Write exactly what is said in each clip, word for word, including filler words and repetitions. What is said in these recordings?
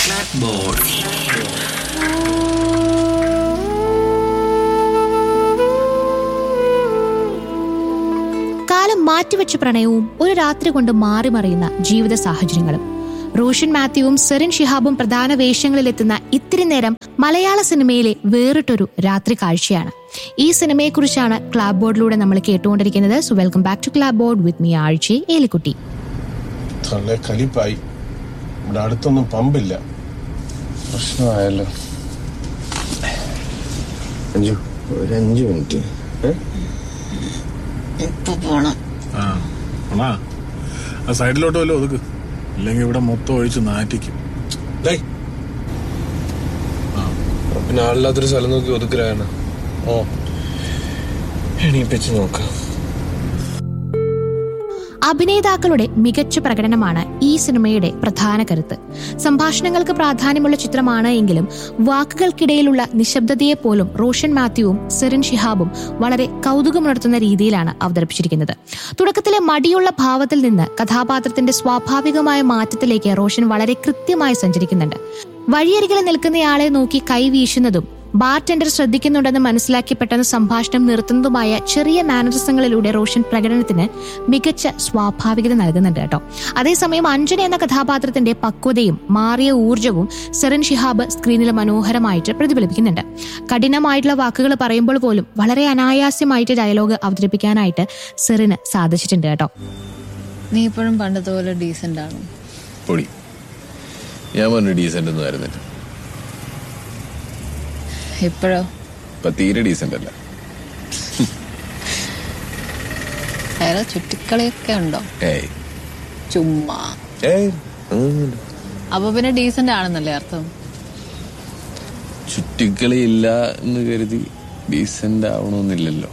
Clapboard. കാലം മാറ്റിവെച്ച പ്രണയവും ഒരു രാത്രി കൊണ്ട് മാറി മറിയുന്ന ജീവിത സാഹചര്യങ്ങളും. റോഷൻ മാത്യുവും സെറിൻ ഷിഹാബും പ്രധാന വേഷങ്ങളിലെത്തുന്ന ഇത്തിരി നേരം മലയാള സിനിമയിലെ വേറിട്ടൊരു രാത്രി കാഴ്ചയാണ്. ഈ സിനിമയെക്കുറിച്ചാണ് ക്ലാബ് ബോർഡിലൂടെ നമ്മൾ കേട്ടുകൊണ്ടിരിക്കുന്നത്. So welcome back to ക്ലാബ് board with me ആഴ്ച ഏലിക്കുട്ടി. കലിപ്പായി, ഇവിടെ അടുത്തൊന്നും പമ്പില്ല. പ്രശ്നമായല്ലോ. അഞ്ചു ഒരു അഞ്ചു മിനിറ്റ് ഇപ്പൊ പോണം. ആ സൈഡിലോട്ട് വല്ലോ ഒതുക്ക്, ഇല്ലെങ്കിൽ ഇവിടെ മൊത്തം ഒഴിച്ച് നാറ്റിക്കും. പിന്നെ ആളില്ലാത്തൊരു സ്ഥലം നോക്കി ഒതുക്കലാണ്. ഓ എണീപ്പിച്ച് നോക്കാം. അഭിനേതാക്കളുടെ മികച്ച പ്രകടനമാണ് ഈ സിനിമയുടെ പ്രധാന കരുത്ത്. സംഭാഷണങ്ങൾക്ക് പ്രാധാന്യമുള്ള ചിത്രമാണ് എങ്കിലും വാക്കുകൾക്കിടയിലുള്ള നിശബ്ദതയെ പോലും റോഷൻ മാത്യുവും സെറിൻ ഷിഹാബും വളരെ കൗതുകമുണർത്തുന്ന രീതിയിലാണ് അവതരിപ്പിച്ചിരിക്കുന്നത്. തുടക്കത്തിലെ മടിയുള്ള ഭാവത്തിൽ നിന്ന് കഥാപാത്രത്തിന്റെ സ്വാഭാവികമായ മാറ്റത്തിലേക്ക് റോഷൻ വളരെ കൃത്യമായി സഞ്ചരിക്കുന്നുണ്ട്. വഴിയരികിൽ നിൽക്കുന്നയാളെ നോക്കി കൈവീശുന്നതും ബാർടെൻഡർ ശ്രദ്ധിക്കുന്നുണ്ടെന്ന് മനസ്സിലാക്കി പെട്ടെന്ന് സംഭാഷണം നിർത്തുന്നതുമായ ചെറിയ മാനറിസങ്ങളിലൂടെ റോഷൻ പ്രകടനത്തിന് മികച്ച സ്വാഭാവികത നൽകുന്നുണ്ട് കേട്ടോ. അതേസമയം അഞ്ജന എന്ന കഥാപാത്രത്തിന്റെ പക്വതയും മാറിയ ഊർജ്ജവും സെറിൻ ഷിഹാബ് സ്ക്രീനിൽ മനോഹരമായിട്ട് പ്രതിഫലിപ്പിക്കുന്നുണ്ട്. കഠിനമായിട്ടുള്ള വാക്കുകൾ പറയുമ്പോൾ പോലും വളരെ അനായാസ്യമായിട്ട് ഡയലോഗ് അവതരിപ്പിക്കാനായിട്ട് സെറിന് സാധിച്ചിട്ടുണ്ട് കേട്ടോ. നീ ഇപ്പോഴും പണ്ടത്തെ പോലെ ഡീസന്റ് ആണോ? പൊടി, ഞാൻ പറഞ്ഞു ഡീസന്റ് ഒന്നും ആയിരുന്നില്ല. ഇപ്പോഴോ? ഇപ്പൊ തീരെ ഡീസന്റ് അല്ല. വേറെ ചുറ്റിക്കളിയൊക്കെ ഉണ്ടോ? ഏയ് ചുമ്മാ. ഏയ് അപ്പൊ പിന്നെ ഡീസന്റ് ആണെന്നല്ലേ അർത്ഥം? ചുറ്റിക്കളി ഇല്ല എന്ന് കരുതി ഡീസന്റ് ആവണമെന്നില്ലല്ലോ.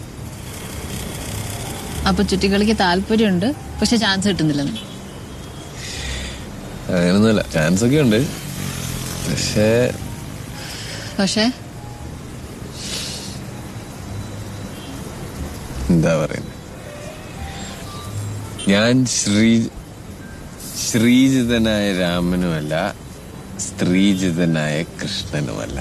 അപ്പൊ ചുറ്റിക്കളിക്ക് താല്പര്യമുണ്ട്, പക്ഷെ ചാൻസ് കിട്ടുന്നില്ലെന്ന്? അങ്ങനൊന്നുമല്ല, ചാൻസ് ഒക്കെ ഉണ്ട്. പക്ഷേ പക്ഷേ എന്താ പറയുന്നത്, ഞാൻ ശ്രീ ശ്രീജിതനായ രാമനുമല്ല, സ്ത്രീജിതനായ കൃഷ്ണനുമല്ല.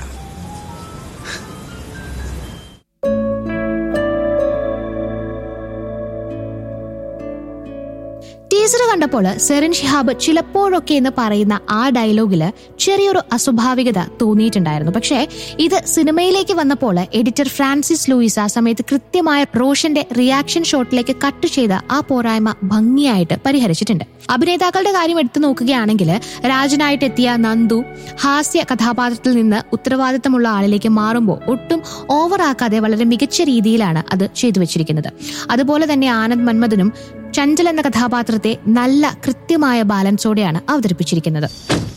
ടീസർ കണ്ടപ്പോൾ സെറിൻ ഷിഹാബ് ചിലപ്പോഴൊക്കെ എന്ന് പറയുന്ന ആ ഡയലോഗില് ചെറിയൊരു അസ്വാഭാവികത തോന്നിയിട്ടുണ്ടായിരുന്നു. പക്ഷേ ഇത് സിനിമയിലേക്ക് വന്നപ്പോൾ എഡിറ്റർ ഫ്രാൻസിസ് ലൂയിസ് ആ സമയത്ത് കൃത്യമായ റോഷന്റെ റിയാക്ഷൻ ഷോട്ടിലേക്ക് കട്ട് ചെയ്ത ആ പോരായ്മ ഭംഗിയായിട്ട് പരിഹരിച്ചിട്ടുണ്ട്. അഭിനേതാക്കളുടെ കാര്യം എടുത്തു നോക്കുകയാണെങ്കിൽ രാജനായിട്ട് എത്തിയ നന്ദു ഹാസ്യ കഥാപാത്രത്തിൽ നിന്ന് ഉത്തരവാദിത്തമുള്ള ആളിലേക്ക് മാറുമ്പോൾ ഒട്ടും ഓവറാക്കാതെ വളരെ മികച്ച രീതിയിലാണ് അത് ചെയ്തു വെച്ചിരിക്കുന്നത്. അതുപോലെ തന്നെ ആനന്ദ് മന്മഥനും ചഞ്ചൽ എന്ന കഥാപാത്രത്തെ നല്ല കൃത്യമായ ബാലൻസോടെയാണ് അവതരിപ്പിച്ചിരിക്കുന്നത്.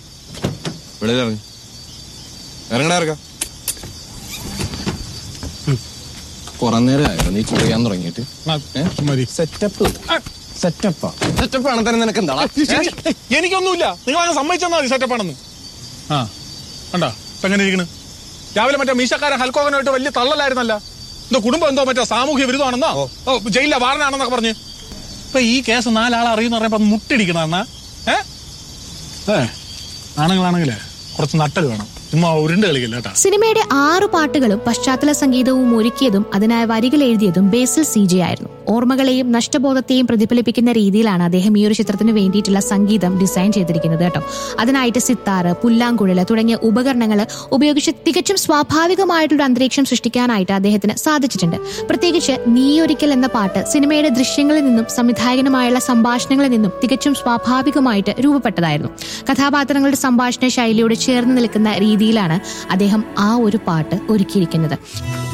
കുറെ നേരമായോ നീ ചൊറിയാൻ തുടങ്ങിയിട്ട്? സെറ്റപ്പ് സെറ്റപ്പാ സെറ്റപ്പാണ് തന്നെ. നിനക്ക് എന്താ? എനിക്കൊന്നുമില്ല, നിങ്ങൾ അങ്ങനെ സമ്മതിച്ചാൽ മതി സെറ്റപ്പാണെന്ന്. ആ കണ്ടാ ഇപ്പൊ എങ്ങനെ ഇരിക്കണ്? രാവിലെ മറ്റേ മീശക്കാരൻ ഹൽക്കോകനായിട്ട് വലിയ തള്ളലായിരുന്നല്ല. എന്തോ കുടുംബം എന്തോ മറ്റേ സാമൂഹ്യ വിരുദ്ധമാണെന്നോ ജയിലിലെ വാറനാണെന്നൊക്കെ പറഞ്ഞ് ഇപ്പൊ ഈ കേസ് നാലാളെ അറിയുന്ന പറയുമ്പോ മുട്ടിടിക്കണം എന്നാ. ഏ ആണുങ്ങളാണെങ്കിലേ കുറച്ച് നട്ടൽ വേണം, ചുമ്മാ ഉരുണ്ട് കളിക്കില്ല കേട്ടാ. സിനിമയുടെ ആറു പാട്ടുകളും പശ്ചാത്തല സംഗീതവും ഒരുക്കിയതും അതിനായി വരികൾ എഴുതിയതും ബേസിൽ സി ജെ ആയിരുന്നു. ഓർമ്മകളെയും നഷ്ടബോധത്തെയും പ്രതിഫലിപ്പിക്കുന്ന രീതിയിലാണ് അദ്ദേഹം ഈ ഒരു ചിത്രത്തിന് വേണ്ടിയിട്ടുള്ള സംഗീതം ഡിസൈൻ ചെയ്തിരിക്കുന്നത് കേട്ടോ. അതിനായിട്ട് സിത്താറ്, പുല്ലാങ്കുഴല് തുടങ്ങിയ ഉപകരണങ്ങൾ ഉപയോഗിച്ച് തികച്ചും സ്വാഭാവികമായിട്ടുള്ള അന്തരീക്ഷം സൃഷ്ടിക്കാനായിട്ട് അദ്ദേഹത്തിന് സാധിച്ചിട്ടുണ്ട്. പ്രത്യേകിച്ച് നീയൊരിക്കൽ എന്ന പാട്ട് സിനിമയുടെ ദൃശ്യങ്ങളിൽ നിന്നും സംവിധായകനുമായുള്ള സംഭാഷണങ്ങളിൽ നിന്നും തികച്ചും സ്വാഭാവികമായിട്ട് രൂപപ്പെട്ടതായിരുന്നു. കഥാപാത്രങ്ങളുടെ സംഭാഷണ ശൈലിയോട് ചേർന്ന് നിൽക്കുന്ന രീതിയിലാണ് അദ്ദേഹം ആ ഒരു പാട്ട് ഒരുക്കിയിരിക്കുന്നത്.